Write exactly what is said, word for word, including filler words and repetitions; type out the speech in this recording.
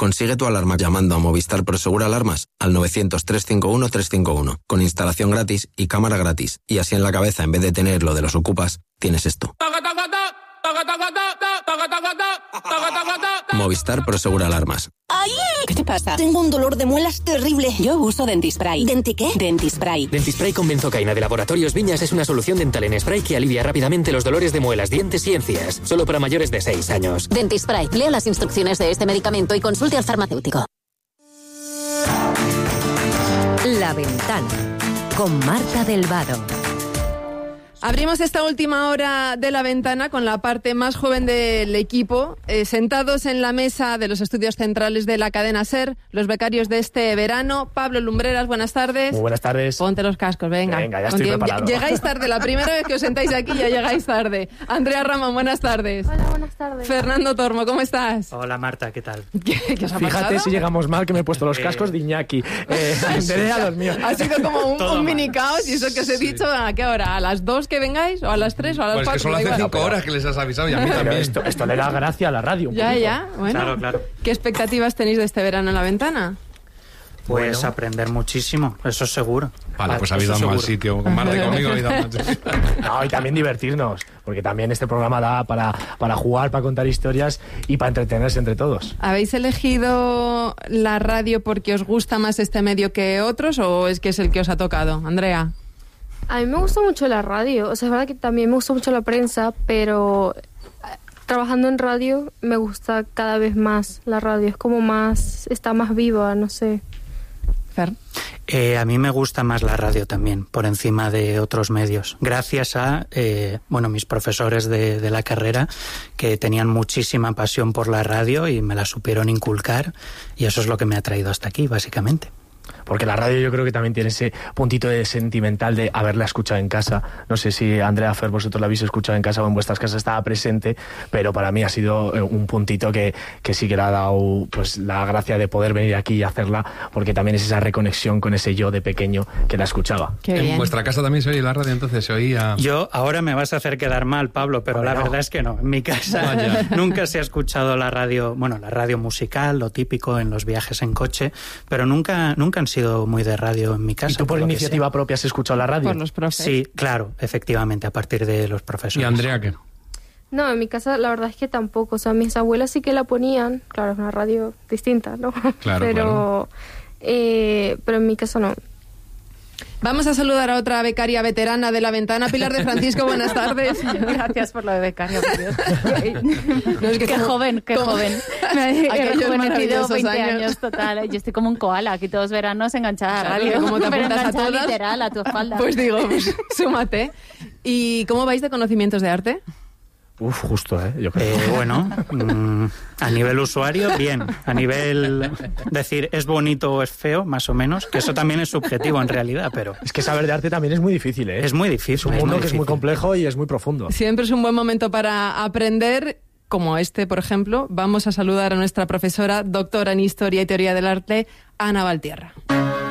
Consigue tu alarma llamando a Movistar Prosegur Alarmas al novecientos, trescientos cincuenta y uno, trescientos cincuenta y uno, con instalación gratis y cámara gratis. Y así en la cabeza, en vez de tener lo de los ocupas, tienes esto. Movistar Prosegur Alarmas. ¡Ay! ¿Qué te pasa? Tengo un dolor de muelas terrible. Yo uso Dentispray. ¿Denti qué? Dentispray. Dentispray con benzocaína de Laboratorios Viñas es una solución dental en spray que alivia rápidamente los dolores de muelas, dientes y encías. Solo para mayores de seis años. Dentispray. Lea las instrucciones de este medicamento y consulte al farmacéutico. La Ventana, con Marta del Vado. Abrimos esta última hora de La Ventana con la parte más joven del equipo, eh, sentados en la mesa de los estudios centrales de la cadena SER, los becarios de este verano. Pablo Lumbreras, buenas tardes. Muy buenas tardes. Ponte los cascos, venga. Venga, ya estoy preparado. Llegáis tarde, la primera vez que os sentáis aquí ya llegáis tarde. Andrea Ramón, buenas tardes. Hola, buenas tardes. Fernando Tormo, ¿cómo estás? Hola Marta, ¿qué tal? ¿Qué, qué os ha Fíjate pasado? si llegamos mal que me he puesto los cascos de Iñaki. Eh, Andrea, los míos. Ha sido como un, un mini caos y eso que os he dicho, ¿a qué hora? ¿A las dos que vengáis o a las tres o a las pues cuatro? que solo hace igual. cinco horas que les has avisado y a mí Pero también. Esto, esto le da gracia a la radio. Un Ya, poquito. ya, bueno. Claro, claro. ¿Qué expectativas tenéis de este verano en La Ventana? Pues Bueno. aprender muchísimo, eso seguro. Vale, pues Eso habéis dado mal seguro. sitio. Con Marta y conmigo habéis dado mal sitio. No, y también divertirnos, porque también este programa da para, para jugar, para contar historias y para entretenerse entre todos. ¿Habéis elegido la radio porque os gusta más este medio que otros o es que es el que os ha tocado? Andrea. A mí me gusta mucho la radio, o sea, es verdad que también me gusta mucho la prensa, pero eh, trabajando en radio me gusta cada vez más la radio, es como más, está más viva, no sé. Fer. Eh, a mí me gusta más la radio también, por encima de otros medios. Gracias a, eh, bueno, mis profesores de, de la carrera que tenían muchísima pasión por la radio y me la supieron inculcar y eso es lo que me ha traído hasta aquí, básicamente. Porque la radio yo creo que también tiene ese puntito de sentimental de haberla escuchado en casa. No sé si Andrea, Fer, vosotros la habéis escuchado en casa o en vuestras casas estaba presente, pero para mí ha sido un puntito que, que sí que le ha dado pues la gracia de poder venir aquí y hacerla, porque también es esa reconexión con ese yo de pequeño que la escuchaba. Qué En bien. vuestra casa también se oye la radio, entonces se oía... Yo, ahora me vas a hacer quedar mal, Pablo, pero Bueno. la verdad es que no. En mi casa Vaya. nunca se ha escuchado la radio, bueno, la radio musical, lo típico en los viajes en coche, pero nunca, nunca han sido muy de radio en mi casa. ¿Y tú por lo que iniciativa sea. propia has escuchado la radio? Por los profes. Sí, claro, efectivamente, a partir de los profesores. ¿Y Andrea qué? No, en mi casa la verdad es que tampoco, o sea, mis abuelas sí que la ponían, claro, es una radio distinta, ¿no? Claro, pero, claro. Eh, pero en mi casa no. Vamos a saludar a otra becaria veterana de La Ventana, Pilar de Francisco, buenas tardes. Gracias por lo de becario, por Dios. No, es que Qué como- joven, qué como- joven. Me he Aquellos rejuvenecido maravillosos veinte años. años. Total. Yo estoy como un koala, aquí todos veranos enganchada a la Claro, radio. como te Pero apuntas a enganchada todas, literal, a tu espalda. Pues digo, pues, súmate. ¿Y cómo vais de conocimientos de arte? Uf, justo, ¿eh? Yo creo. Eh, bueno, mm, a nivel usuario, bien. A nivel decir es bonito o es feo, más o menos, que eso también es subjetivo en realidad, pero Es que saber de arte también es muy difícil, ¿eh? es muy difícil. Es un mundo muy que es muy difícil. complejo y es muy profundo. Siempre es un buen momento para aprender, como este, por ejemplo. Vamos a saludar a nuestra profesora, doctora en Historia y Teoría del Arte, Ana Valtierra.